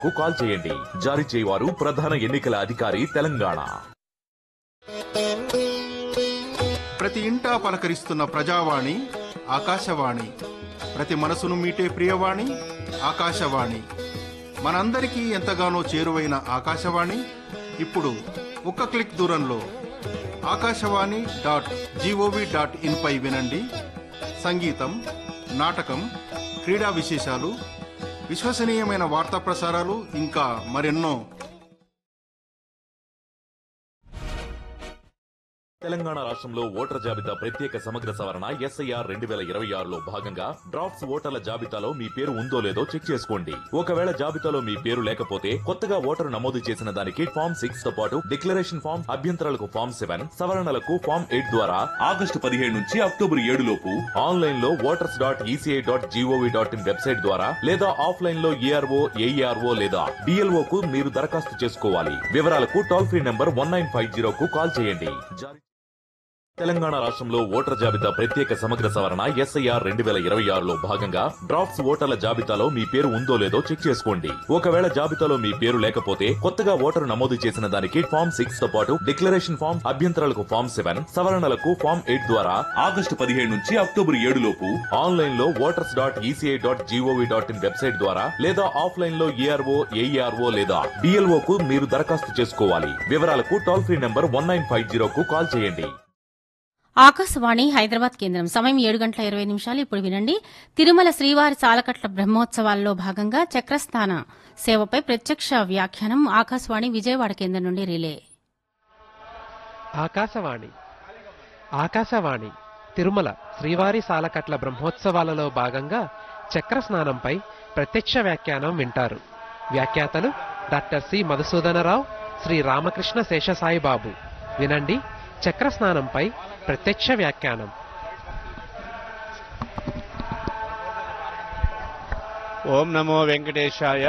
Call చేయండి. జారీ చేయవారు ప్రధాన ఎన్నికల అధికారి తెలంగాణ. ప్రతి ఇంటా పలకరిస్తున్న ప్రజావాణి ఆకాశవాణి, ప్రతి మనసును మీటే ప్రియవాణి ఆకాశవాణి. మనందరికీ ఎంతగానో చేరువైన ఆకాశవాణి ఇప్పుడు ఒక్క క్లిక్ దూరంలో akashawani.gov.in పై వినండి. సంగీతం, నాటకం, క్రీడా విశేషాలు, విశ్వసనీయమైన వార్తా ప్రసారాలు, ఇంకా మరెన్నో. తెలంగాణ రాష్ట్రంలో ఓటర్ల జాబితా ప్రత్యేక సమగ్ర సవరణ SIR 2026లో భాగంగా డ్రాఫ్ట్స్ ఓటర్ల జాబితాలో మీ పేరు ఉందో లేదో చెక్ చేసుకోండి. ఒకవేళ జాబితాలో మీ పేరు లేకపోతే కొత్తగా ఓటరు నమోదు చేసిన దానికి ఫామ్ 6 తో పాటు డిక్లరేషన్ ఫామ్, అభ్యంతరాలకు ఫామ్ 7, సవరణలకు ఫామ్ 8 ద్వారా ఆగస్టు 17 నుంచి అక్టోబర్ 7 లోపు ఆన్లైన్ లో voters.eci.gov.in వెబ్సైట్ ద్వారా లేదా ఆఫ్లైన్ లో ARO, AERO లేదా BLO కు మీరు దరఖాస్తు చేసుకోవాలి. వివరాలకు టోల్ ఫ్రీ నంబర్ 1950 కు కాల్ చేయండి. తెలంగాణ రాష్ట్రంలో ఓటర్ల జాబితా ప్రత్యేక సమగ్ర సవరణ SIR 2026లో భాగంగా డ్రాఫ్ట్స్ ఓటర్ల జాబితాలో మీ పేరు ఉందో లేదో చెక్ చేసుకోండి. ఒకవేళ జాబితాలో మీ పేరు లేకపోతే కొత్తగా ఓటరు నమోదు చేసిన దానికి ఫామ్ 6 తో పాటు డిక్లరేషన్ ఫామ్, అభ్యంతరాలకు ఫామ్ 7, సవరణలకు ఫామ్ 8 ద్వారా ఆగస్టు 17 నుంచి అక్టోబర్ 7 లోపు ఆన్లైన్ లో voters.eci.gov.in వెబ్సైట్ ద్వారా లేదా ఆఫ్లైన్ లో ARO, AERO లేదా BLO కు మీరు దరఖాస్తు చేసుకోవాలి. వివరాలకు టోల్ ఫ్రీ నంబర్ 1950 కు కాల్ చేయండి. ఆకాశవాణి హైదరాబాద్ కేంద్రం. సమయం 7:20. ఇప్పుడు వినండి. తిరుమల శ్రీవారి సాలకట్ల బ్రహ్మోత్సవాల్లో భాగంగా చక్రస్థాన సేవపై ప్రత్యక్ష వ్యాఖ్యానం ఆకాశవాణి విజయవాడ కేంద్రం నుండి రిలే. ఆకాశవాణి తిరుమల శ్రీవారి సాలకట్ల బ్రహ్మోత్సవాలలో భాగంగా చక్రస్నానంపై ప్రత్యక్ష వ్యాఖ్యానం వింటారు. వ్యాఖ్యాతలు డాక్టర్ సి మధుసూదనరావు, శ్రీ రామకృష్ణ శేషసాయిబాబు. వినండి చక్రస్నానంపై ప్రత్యక్ష వ్యాఖ్యానం. ఓం నమో వెంకటేశాయ.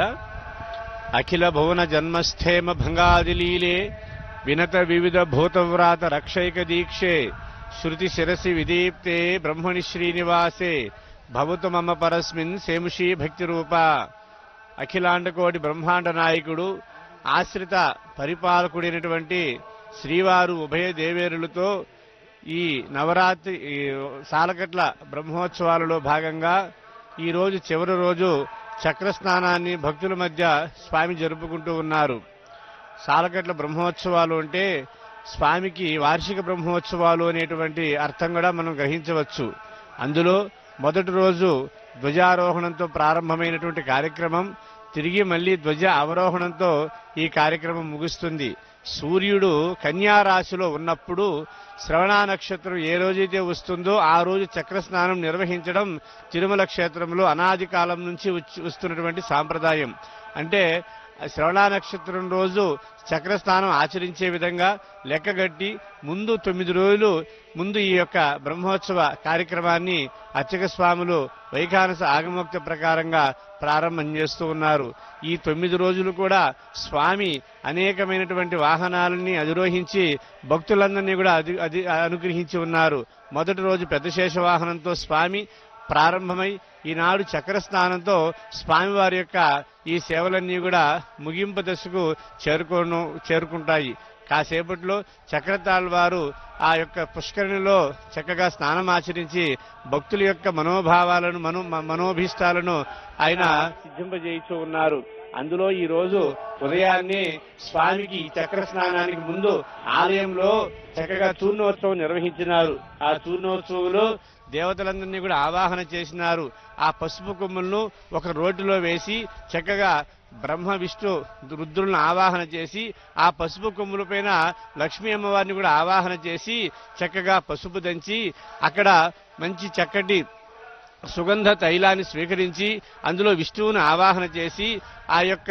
అఖిల భువన జన్మస్థేమ భంగాదిలీలే వినత వివిధ భూతవ్రాత రక్షైక దీక్షే శృతి శిరసి విదీప్తే బ్రహ్మణి శ్రీనివాసే భవతు మమ పరస్మిన్ సేముషీ భక్తి రూప. అఖిలాండకోటి బ్రహ్మాండ నాయకుడు, ఆశ్రిత పరిపాలకుడైనటువంటి శ్రీవారు ఉభయ దేవేరులతో ఈ నవరాత్రి సాలకట్ల బ్రహ్మోత్సవాలలో భాగంగా ఈరోజు చివరి రోజు చక్రస్నానాన్ని భక్తుల మధ్య స్వామి జరుపుకుంటూ ఉన్నారు. సాలకట్ల బ్రహ్మోత్సవాలు అంటే స్వామికి వార్షిక బ్రహ్మోత్సవాలు అనేటువంటి అర్థం కూడా మనం గ్రహించవచ్చు. అందులో మొదటి రోజు ధ్వజారోహణంతో ప్రారంభమైనటువంటి కార్యక్రమం తిరిగి మళ్లీ ధ్వజ అవరోహణంతో ఈ కార్యక్రమం ముగుస్తుంది. సూర్యుడు కన్యా రాశిలో ఉన్నప్పుడు శ్రవణ నక్షత్రం ఏ రోజైతే వస్తుందో ఆ రోజు చక్రస్నానం నిర్వహించడం తిరుమల క్షేత్రంలో అనాది కాలం నుంచి వస్తున్నటువంటి సాంప్రదాయం. అంటే శ్రవణ నక్షత్రం రోజు చక్రస్నానం ఆచరించే విధంగా లెక్కగట్టి ముందు 9 రోజులు ముందు ఈ యొక్క బ్రహ్మోత్సవ కార్యక్రమాన్ని అర్చక స్వాములు వైఖానస ఆగమోక్త ప్రకారంగా ప్రారంభం చేస్తూ ఉన్నారు. ఈ 9 రోజులు కూడా స్వామి అనేకమైనటువంటి వాహనాలని అధిరోహించి భక్తులందరినీ కూడా అనుగ్రహించి ఉన్నారు. మొదటి రోజు పెద్ద శేష వాహనంతో స్వామి ప్రారంభమై ఈనాడు చక్రస్నానంతో స్వామివారి యొక్క ఈ సేవలన్నీ కూడా ముగింపు దశకు చేరుకుంటాయి. కాసేపట్లో చక్రతాళ్ వారు ఆ యొక్క పుష్కరిణిలో చక్కగా స్నానం ఆచరించి భక్తుల యొక్క మనోభావాలను మనోభీష్టాలను ఆయన సిద్ధింపజేయిస్తూ ఉన్నారు. అందులో ఈ రోజు ఉదయాన్నే స్వామికి చక్ర స్నానానికి ముందు ఆలయంలో చక్కగా చూర్ణోత్సవం నిర్వహించినారు. ఆ చూర్ణోత్సవంలో దేవతలందరినీ కూడా ఆవాహన చేసినారు. ఆ పసుపు కొమ్ములను ఒక రోడ్డులో వేసి చక్కగా బ్రహ్మ విష్ణు రుద్రులను ఆవాహన చేసి ఆ పసుపు కొమ్ముల పైన లక్ష్మీ అమ్మవారిని కూడా ఆవాహన చేసి చక్కగా పసుపు దంచి అక్కడ మంచి చక్కటి సుగంధ తైలాన్ని స్వీకరించి అందులో విష్ణువును ఆవాహన చేసి ఆ యొక్క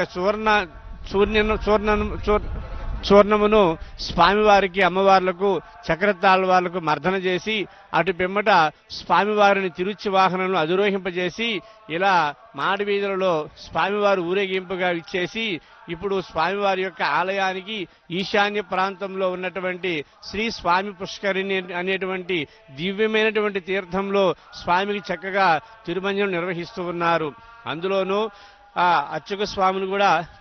చూర్ణమును స్వామివారికి అమ్మవార్లకు చక్రతాళ్ వాళ్లకు మర్దన చేసి అటు పిమ్మట స్వామివారిని తిరుచి వాహనంలో అధిరోహింపజేసి ఇలా మాడి వీధులలో స్వామివారు ఊరేగింపుగా ఇచ్చేసి ఇప్పుడు స్వామివారి యొక్క ఆలయానికి ఈశాన్య ప్రాంతంలో ఉన్నటువంటి శ్రీ స్వామి పుష్కరిణి అనేటువంటి దివ్యమైనటువంటి తీర్థంలో స్వామికి చక్కగా తిరుమంజనం నిర్వహిస్తూ ఉన్నారు. అందులోనూ ఆ అర్చక స్వామిని కూడా